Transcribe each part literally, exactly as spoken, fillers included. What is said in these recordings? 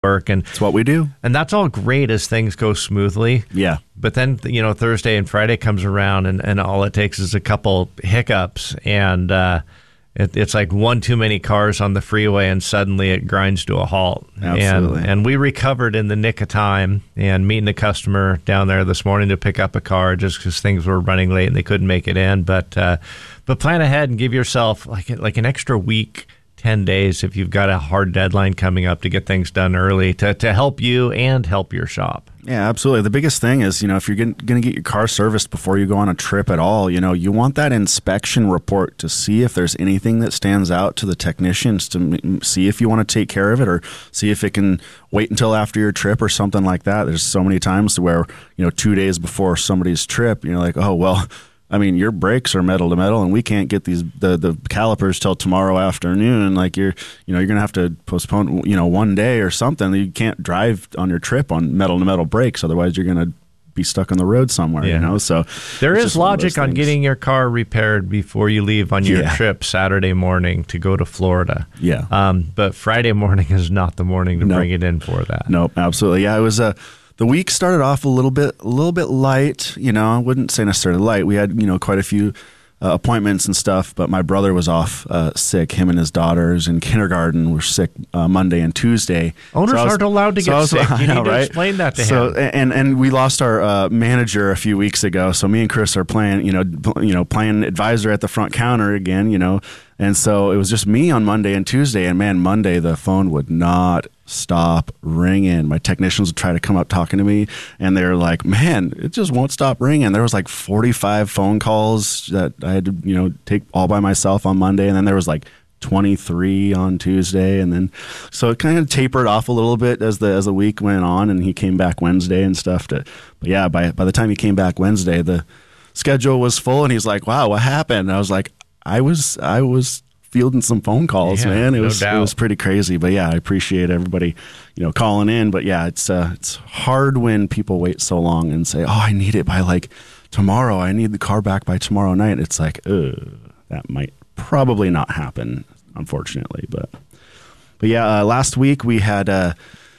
work. And it's what we do. And that's all great as things go smoothly. Yeah. But then, you know, Thursday and Friday comes around and, and all it takes is a couple hiccups and uh, it, it's like one too many cars on the freeway and suddenly it grinds to a halt. Absolutely. And, and we recovered in the nick of time and meeting a customer down there this morning to pick up a car just because things were running late and they couldn't make it in. But uh, but plan ahead and give yourself like like an extra week, ten days if you've got a hard deadline coming up to get things done early to, to help you and help your shop. Yeah, absolutely. The biggest thing is, you know, if you're going to get your car serviced before you go on a trip at all, you know, you want that inspection report to see if there's anything that stands out to the technicians to m- see if you want to take care of it or see if it can wait until after your trip or something like that. There's so many times where, you know, two days before somebody's trip, you're like, oh, well, I mean, your brakes are metal to metal, and we can't get these the, the calipers till tomorrow afternoon. And like you're, you know, you're gonna have to postpone, you know, one day or something. You can't drive on your trip on metal to metal brakes, otherwise you're gonna be stuck on the road somewhere. Yeah. You know, so there is logic on getting your car repaired before you leave on your yeah. trip Saturday morning to go to Florida. Yeah, um, but Friday morning is not the morning to nope. bring it in for that. Nope, absolutely. Yeah, it was a. Uh, The week started off a little bit, a little bit light. You know, I wouldn't say necessarily light. We had, you know, quite a few uh, appointments and stuff. But my brother was off uh, sick. Him and his daughters in kindergarten were sick uh, Monday and Tuesday. Owners so was, aren't allowed to get so was, sick. You know, need to right? explain that to so, him. And and we lost our uh, manager a few weeks ago. So me and Chris are playing, you know, you know, playing advisor at the front counter again. You know, and so it was just me on Monday and Tuesday. And man, Monday the phone would not stop ringing. My technicians would try to come up talking to me, and they're like, man, it just won't stop ringing. There was like forty-five phone calls that I had to, you know, take all by myself on Monday, and then there was like twenty-three on Tuesday, and then so it kind of tapered off a little bit as the as the week went on, and he came back Wednesday and stuff. To, but yeah, by by the time he came back Wednesday, the schedule was full, and he's like, wow, what happened? And I was like, I was I was fielding some phone calls, yeah, man. It no was doubt. It was pretty crazy, but yeah, I appreciate everybody, you know, calling in. But yeah, it's uh, it's hard when people wait so long and say, "Oh, I need it by like tomorrow. I need the car back by tomorrow night." It's like, uh, that might probably not happen, unfortunately. But but yeah, uh, last week we had uh,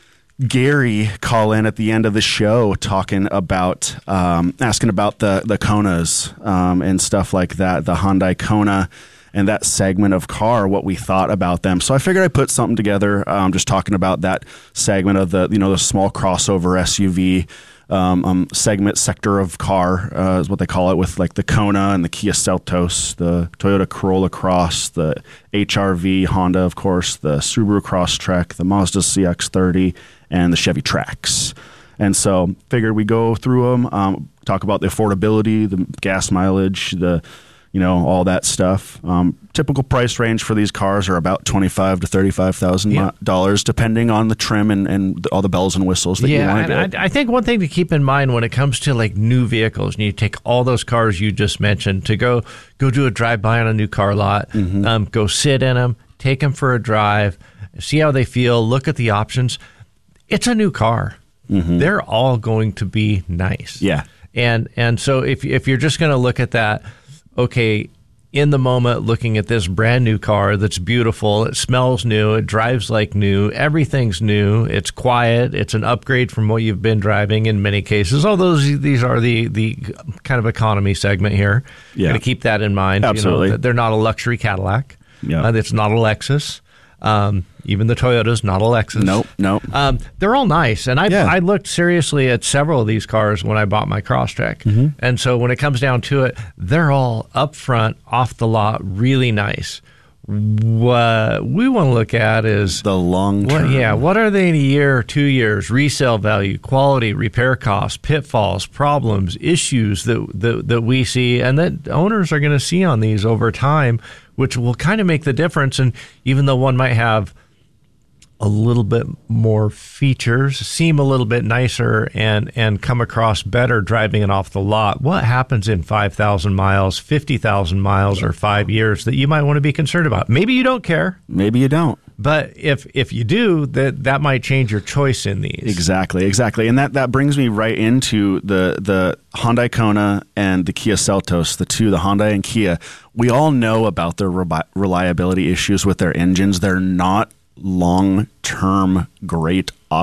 Gary call in at the end of the show talking about um, asking about the the Konas um, and stuff like that, the Hyundai Kona. And that segment of car, what we thought about them. So I figured I'd put something together, um, just talking about that segment of the, you know, the small crossover S U V um, um, segment sector of car uh, is what they call it, with like the Kona and the Kia Seltos, the Toyota Corolla Cross, the H R V Honda, of course, the Subaru Crosstrek, the Mazda C X thirty, and the Chevy Trax. And so figured we go through them, um, talk about the affordability, the gas mileage, the you know, all that stuff. Um, typical price range for these cars are about twenty-five to thirty-five thousand yeah. dollars, depending on the trim and, and all the bells and whistles that yeah, you want to get. I, I think one thing to keep in mind when it comes to like new vehicles, and you take all those cars you just mentioned to go go do a drive by on a new car lot, mm-hmm. um, go sit in them, take them for a drive, see how they feel, look at the options. It's a new car. Mm-hmm. They're all going to be nice. Yeah, and and so if if you're just going to look at that. Okay, in the moment, looking at this brand new car that's beautiful, it smells new, it drives like new, everything's new, it's quiet, it's an upgrade from what you've been driving in many cases. Although these are the, the kind of economy segment here. Yeah. Got to keep that in mind. Absolutely. You know, they're not a luxury Cadillac. Yeah. Uh, it's not a Lexus. Um, even the Toyota's not a Lexus. Nope, nope. Um, they're all nice, and I yeah. I looked seriously at several of these cars when I bought my Crosstrek, mm-hmm. and so when it comes down to it, they're all up front, off the lot, really nice. What we want to look at is the long term. What, yeah, what are they in a year or two years? Resale value, quality, repair costs, pitfalls, problems, issues that that, that we see, and that owners are going to see on these over time, which will kind of make the difference. And even though one might have a little bit more features, seem a little bit nicer, and and come across better driving it off the lot, what happens in five thousand miles, fifty thousand miles, or five years that you might want to be concerned about? Maybe you don't care. Maybe you don't. But if if you do, that that might change your choice in these. Exactly, exactly. And that, that brings me right into the, the Hyundai Kona and the Kia Seltos, the two, the Hyundai and Kia. We all know about their re- reliability issues with their engines. They're not long term great